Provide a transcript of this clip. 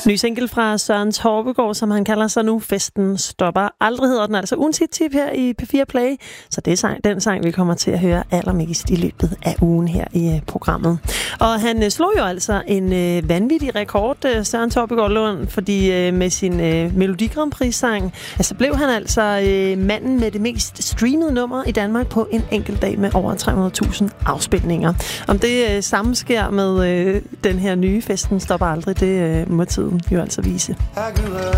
Ny single fra Søren Torpegaard, som han kalder sig nu. Festen stopper aldrig, hedder den altså. Ugens hit-tip her i P4 Play. Så det er den sang, vi kommer til at høre allermest i løbet af ugen her i programmet. Og han slog jo altså en vanvittig rekord, Søren Torpegaard Lund, fordi med sin Melodi Grand Prix-sang, altså blev han altså manden med det mest streamede nummer i Danmark på en enkelt dag med over 300.000 afspilninger. Om det samme sker med den her nye Festen stopper aldrig, det må tiden jo altså vise.